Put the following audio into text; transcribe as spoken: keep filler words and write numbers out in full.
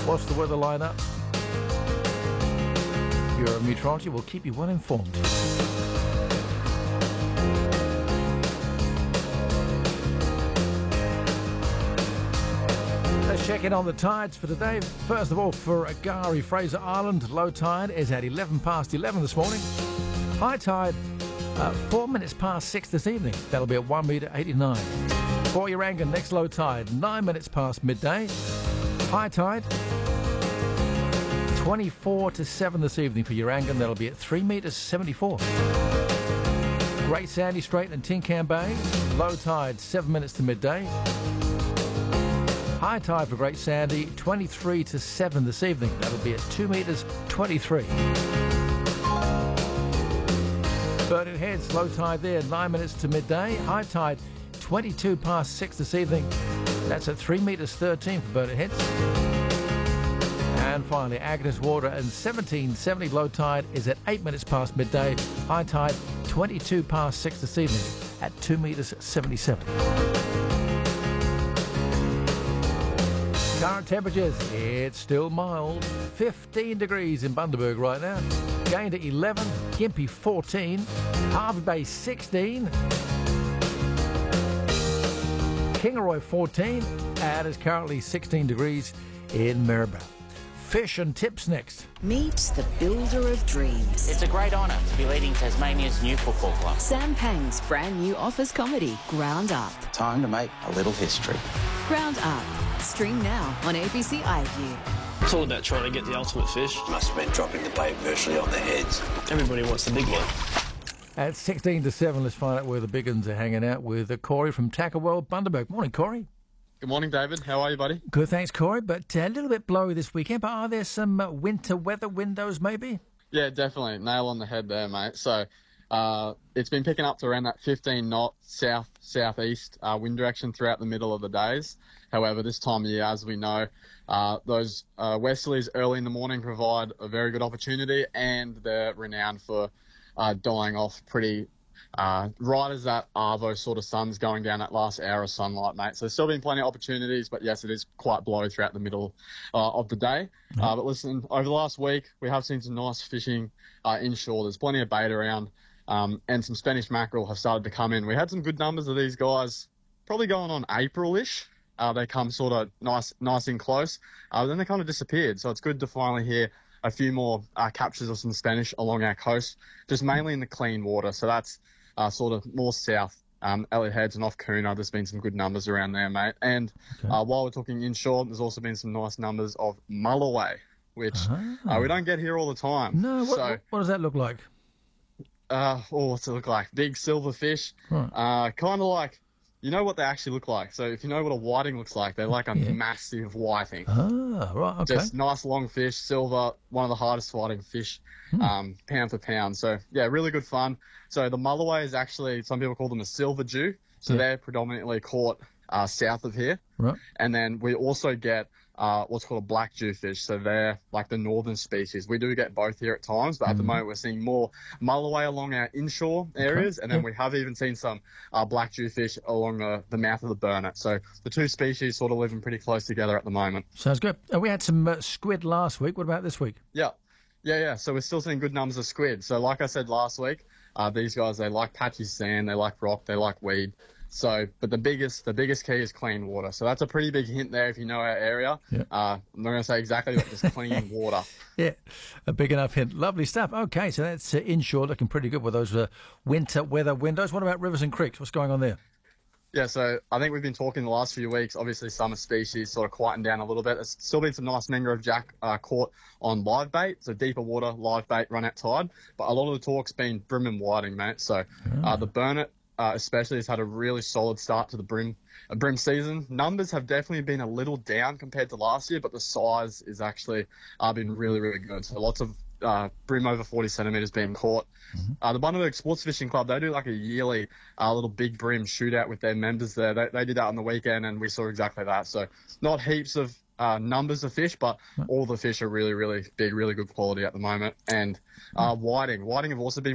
What's the weather lineup? Bureau of Meteorology will keep you well informed. Let's check in on the tides for today. First of all, for Agari, Fraser Island, low tide is at eleven past eleven this morning. High tide, uh, four minutes past six this evening. That'll be at one metre eighty-nine. For Yarangan, next low tide, nine minutes past midday. High tide, twenty-four to seven this evening for Yarangan. That'll be at three metres seventy-four. Great Sandy Strait and Tincan Bay, low tide, seven minutes to midday. High tide for Great Sandy, twenty-three to seven this evening. That'll be at two metres twenty-three. Burnett Heads, low tide there, nine minutes to midday. High tide, twenty-two past six this evening. That's at three metres thirteen for Burnett Heads. And finally, Agnes Water and seventeen seventy low tide is at eight minutes past midday. High tide, twenty-two past six this evening at two metres seventy-seven. Current temperatures, it's still mild. fifteen degrees in Bundaberg right now. Gayndah eleven, Gympie fourteen, Harvey Bay sixteen, Kingaroy fourteen, and it's currently sixteen degrees in Maryborough. Fish and tips next. Meet the builder of dreams. It's a great honour to be leading Tasmania's new football club. Sam Pang's brand new office comedy, Ground Up. Time to make a little history. Ground Up. Stream now on A B C iView. It's all about trying to get the ultimate fish. Must have been dropping the bait virtually on their heads. Everybody wants the big one. At sixteen to seven, let's find out where the big uns are hanging out with Corey from Tackle World, Bundaberg. Morning, Corey. Good morning, David. How are you, buddy? Good, thanks, Corey. But uh, a little bit blowy this weekend. But are there some uh, winter weather windows, maybe? Yeah, definitely. Nail on the head there, mate. So uh, it's been picking up to around that fifteen knot south southeast uh, wind direction throughout the middle of the days. However, this time of year, as we know, uh, those uh, westerlies early in the morning provide a very good opportunity, and they're renowned for uh, dying off pretty uh, right as that arvo sort of sun's going down that last hour of sunlight, mate. So there's still been plenty of opportunities, but yes, it is quite blowy throughout the middle uh, of the day. Mm-hmm. Uh, but listen, over the last week, we have seen some nice fishing uh, inshore. There's plenty of bait around, um, and some Spanish mackerel have started to come in. We had some good numbers of these guys, probably going on April-ish. Uh, they come sort of nice, nice and close. Uh, then they kind of disappeared. So it's good to finally hear a few more uh, captures of some Spanish along our coast, just mainly in the clean water. So that's uh, sort of more south, um, Elliot Heads and off Coona. There's been some good numbers around there, mate. And okay. uh, while we're talking inshore, there's also been some nice numbers of mulloway, which uh-huh. uh, we don't get here all the time. No, what, so, what does that look like? Uh, oh, what's it look like? Big silver fish, right. uh, kind of like. You know what they actually look like. So if you know what a whiting looks like, they're like a yeah. massive whiting. Ah, right, okay. Just nice long fish, silver, one of the hardest fighting fish, hmm. um, pound for pound. So, yeah, really good fun. So the mulloway is actually, some people call them a silver Jew. So yeah. they're predominantly caught uh, south of here. Right. And then we also get uh, what's called a black jewfish. So they're like the northern species. We do get both here at times, but mm. at the moment we're seeing more mulloway along our inshore areas, okay. and then yeah. we have even seen some uh, black jewfish along the, the mouth of the Burnett. So the two species sort of living pretty close together at the moment. Sounds good. Uh, we had some uh, squid last week. What about this week? Yeah. Yeah, yeah. So we're still seeing good numbers of squid. So like I said last week, uh, these guys, they like patchy sand, they like rock, they like weed. So, but the biggest, the biggest key is clean water. So that's a pretty big hint there if you know our area. Yeah. Uh, I'm not going to say exactly, but just clean water. Yeah, a big enough hint. Lovely stuff. Okay, so that's uh, inshore, looking pretty good with those uh, winter weather windows. What about rivers and creeks? What's going on there? Yeah, so I think we've been talking the last few weeks. Obviously, summer species sort of quieting down a little bit. There's still been some nice mangrove jack uh, caught on live bait, so deeper water, live bait, run at tide. But a lot of the talk's been bream and whiting, mate. So oh. uh, the Burnett uh, especially has had a really solid start to the bream uh, bream season. Numbers have definitely been a little down compared to last year, but the size is actually uh, been really, really good. So lots of uh, bream over forty centimetres being caught. Mm-hmm. Uh, the Bundaberg Sports Fishing Club, they do like a yearly uh, little big bream shootout with their members there. They, they did that on the weekend, and we saw exactly that. So not heaps of uh, numbers of fish, but all the fish are really, really big, really good quality at the moment. And uh, whiting. Whiting have also been